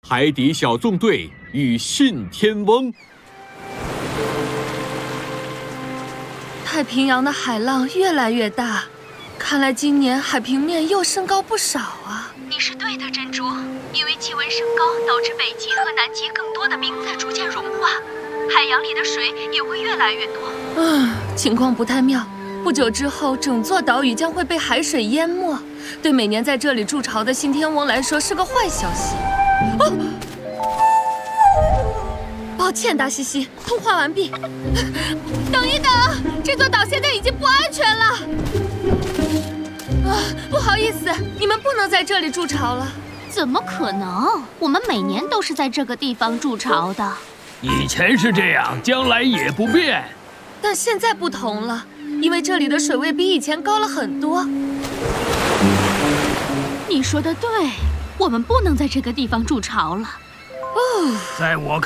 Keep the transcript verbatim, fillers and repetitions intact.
海底小纵队与信天翁。 太平洋的海浪越来越大，看来今年海平面又升高不少啊。 你是对的，珍珠，因为气温升高导致北极和南极更多的冰在逐渐融化，海洋里的水也会越来越多。 嗯，情况不太妙。不久之后，整座岛屿将会被海水淹没，对每年在这里筑巢的信天翁来说是个坏消息。哦，抱歉，大西西，通话完毕。等一等，这座岛现在已经不安全了。啊，不好意思，你们不能在这里筑巢了。 怎么可能？我们每年都是在这个地方筑巢的。 以前是这样，将来也不变。 但现在不同了。因为这里的水位比以前高了很多。 你说的对，我们不能在这个地方筑巢了。 哦， 在我看